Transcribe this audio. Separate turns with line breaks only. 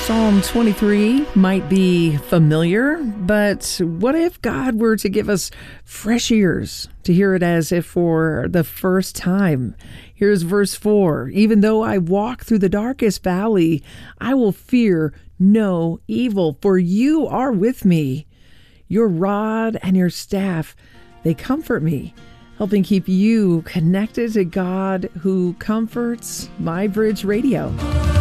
Psalm 23 might be familiar, but what if God were to give us fresh ears to hear it as if for the first time? Here's verse 4. Even though I walk through the darkest valley, I will fear no evil, for you are with me. Your rod and your staff, they comfort me, helping keep you connected to God who comforts My Bridge Radio.